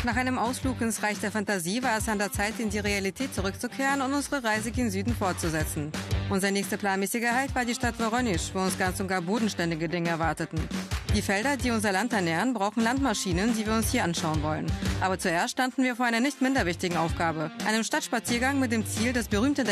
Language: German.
Nach einem Ausflug ins Reich der Fantasie war es an der Zeit, in die Realität zurückzukehren und unsere Reise gen Süden fortzusetzen. Unser nächster planmäßiger Halt war die Stadt Voronezh, wo uns ganz und gar bodenständige Dinge erwarteten. Die Felder, die unser Land ernähren, brauchen Landmaschinen, die wir uns hier anschauen wollen. Aber zuerst standen wir vor einer nicht minder wichtigen Aufgabe, einem Stadtspaziergang mit dem Ziel, das berühmte